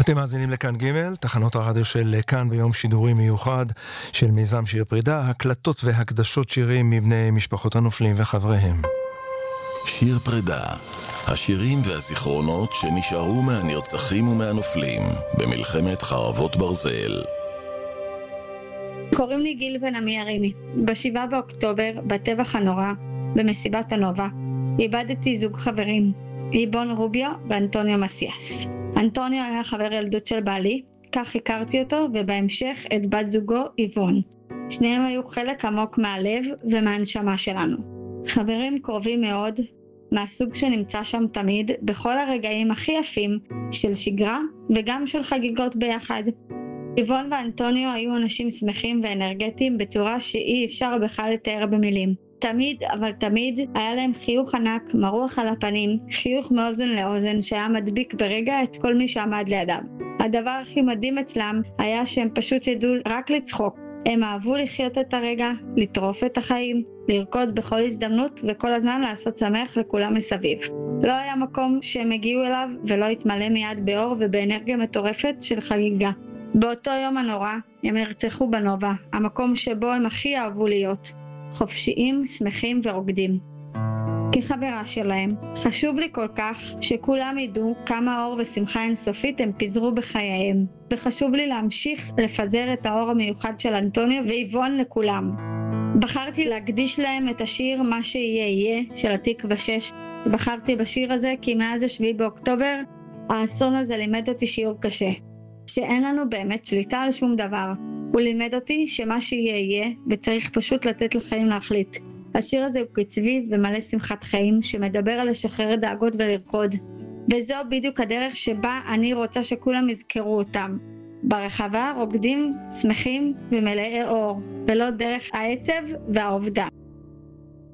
אתם מאזינים לכאן ג', תחנות הרדיו של כאן ביום שידורי מיוחד של מיזם שיר פרידה, הקלטות והקדשות שירים מבני משפחות הנופלים וחבריהם. שיר פרידה, השירים והזיכרונות שנשארו מהנרצחים ומהנופלים במלחמת חרבות ברזל. קוראים לי גיל בן עמי הרימי. ב7 באוקטובר, בטבח הנורא, במסיבת הנובה, איבדתי זוג חברים, איבון רוביו ואנטוניו מסיאס. אנטוניו היה חבר ילדות של בעלי, כך הכרתי אותו, ובהמשך את בת זוגו איבון. שניהם היו חלק עמוק מהלב ומהנשמה שלנו. חברים קרובים מאוד, מהסוג שנמצא שם תמיד, בכל הרגעים הכי יפים של שגרה וגם של חגיגות ביחד. איבון ואנטוניו היו אנשים שמחים ואנרגטיים בצורה שאי אפשר בכלל לתאר במילים. תמיד, אבל תמיד, היה להם חיוך ענק, מרוח על הפנים, חיוך מאוזן לאוזן שהיה מדביק ברגע את כל מי שעמד לידם. הדבר הכי מדהים אצלם היה שהם פשוט ידעו רק לצחוק. הם אהבו לחיות את הרגע, לטרוף את החיים, לרקוד בכל הזדמנות וכל הזמן לעשות שמח לכולם מסביב. לא היה מקום שהם הגיעו אליו ולא התמלא מיד באור ובאנרגיה מטורפת של חגיגה. באותו יום הנורא הם הרצחו בנובה, המקום שבו הם הכי אהבו להיות. חופשיים, שמחים ורוקדים. כחברה שלהם, חשוב לי כל כך שכולם ידעו כמה אור ושמחה אינסופית הם פיזרו בחייהם, וחשוב לי להמשיך לפזר את האור המיוחד של אנטוניו ואיבון לכולם. בחרתי להקדיש להם את השיר מה שיהיה יהיה של התקווה 6. בחרתי בשיר הזה כי מאז 7 באוקטובר האסון הזה לימד אותי שיעור קשה, שאין לנו באמת שליטה על שום דבר. הוא לימד אותי שמה שיהיה יהיה, וצריך פשוט לתת לחיים להחליט. השיר הזה הוא קצבי ומלא שמחת חיים, שמדבר על לשחרר דאגות ולרקוד. וזו בדיוק הדרך שבה אני רוצה שכולם יזכרו אותם. ברחבה רוקדים, שמחים ומלאי אור, ולא דרך העצב והעובדה.